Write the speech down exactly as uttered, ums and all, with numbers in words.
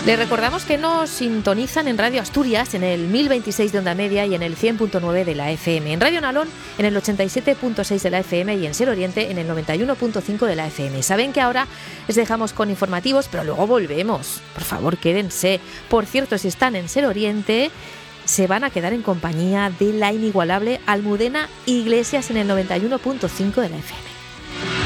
Les recordamos que nos sintonizan en Radio Asturias en el mil veintiséis de onda media y en el cien punto nueve de la F M, en Radio Nalón en el ochenta y siete punto seis de la F M y en Ser Oriente en el noventa y uno punto cinco de la F M. Saben que ahora les dejamos con informativos, pero luego volvemos. Por favor, quédense. Por cierto, si están en Ser Oriente, se van a quedar en compañía de la inigualable Almudena Iglesias en el noventa y uno punto cinco de la F M.